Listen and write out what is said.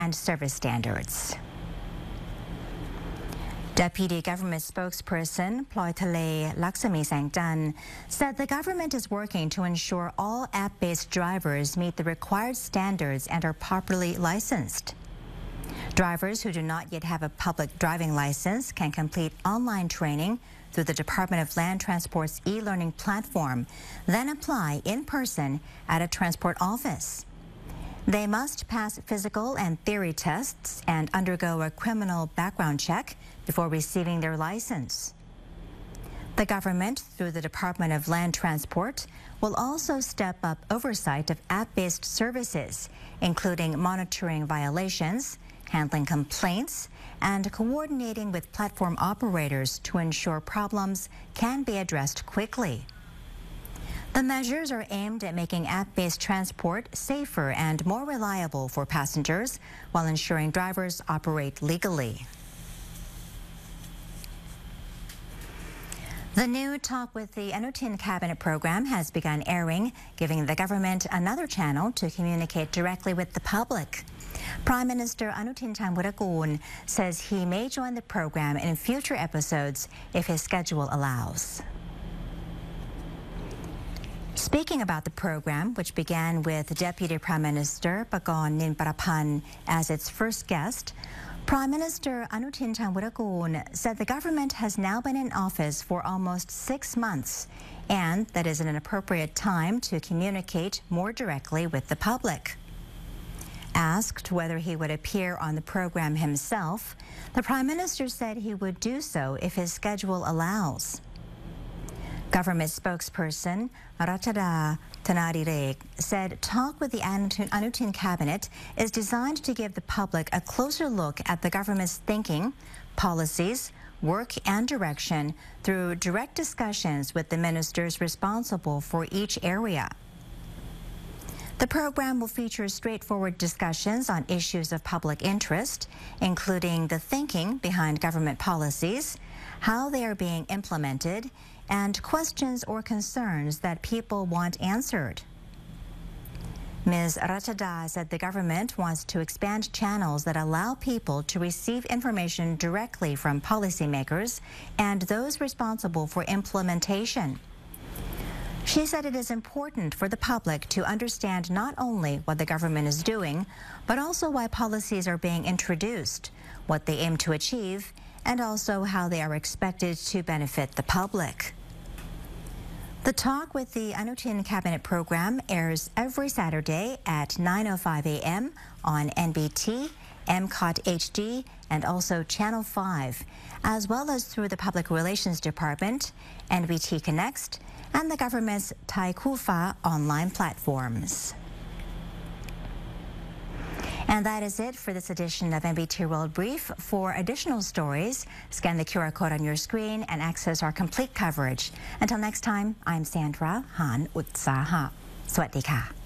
and service standards. Deputy Government Spokesperson Ploy-Thale Laksami Sangjan said the government is working to ensure all app-based drivers meet the required standards and are properly licensed. Drivers who do not yet have a public driving license can complete online training through the Department of Land Transport's e-learning platform, then apply in person at a transport office. They must pass physical and theory tests and undergo a criminal background check before receiving their license. The government, through the Department of Land Transport, will also step up oversight of app-based services, including monitoring violations, handling complaints, and coordinating with platform operators to ensure problems can be addressed quickly. The measures are aimed at making app-based transport safer and more reliable for passengers while ensuring drivers operate legally. The new Talk with the Anutin Cabinet program has begun airing, giving the government another channel to communicate directly with the public. Prime Minister Anutin Charnvirakul says he may join the program in future episodes if his schedule allows. Speaking about the program, which began with Deputy Prime Minister Pakorn Ninparapan as its first guest, Prime Minister Anutin Charnvirakul said the government has now been in office for almost 6 months, and that is an appropriate time to communicate more directly with the public. Asked whether he would appear on the program himself, the Prime Minister said he would do so if his schedule allows. Government spokesperson Ratchada Tanarirek said Talk with the Anutin Cabinet is designed to give the public a closer look at the government's thinking, policies, work and direction through direct discussions with the ministers responsible for each area. The program will feature straightforward discussions on issues of public interest, including the thinking behind government policies, how they are being implemented, and questions or concerns that people want answered. Ms. Ratchada said the government wants to expand channels that allow people to receive information directly from policymakers and those responsible for implementation. She said it is important for the public to understand not only what the government is doing, but also why policies are being introduced, what they aim to achieve, and also how they are expected to benefit the public. The Talk with the Anutin Cabinet program airs every Saturday at 9:05 a.m. on NBT, MCOT HD, and also Channel 5, as well as through the Public Relations Department, NBT Connect, and the government's Thai Kufa online platforms. And that is it for this edition of NBT World Brief. For additional stories, scan the QR code on your screen and access our complete coverage. Until next time, I'm Sandra Han Utsaha. สวัสดีค่ะ